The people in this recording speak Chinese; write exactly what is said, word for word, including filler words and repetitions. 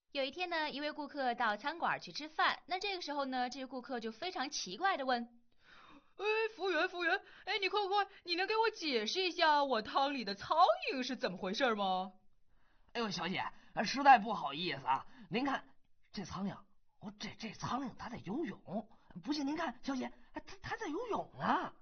有一天呢，一位顾客到餐馆去吃饭，那这个时候呢，这位顾客就非常奇怪的问： 哎，服务员，服务员，哎，你快快，你能给我解释一下我汤里的苍蝇是怎么回事吗？ 哎呦，小姐，实在不好意思啊，您看这苍蝇，我这这苍蝇它在游泳，不信您看，小姐，它它在游泳啊。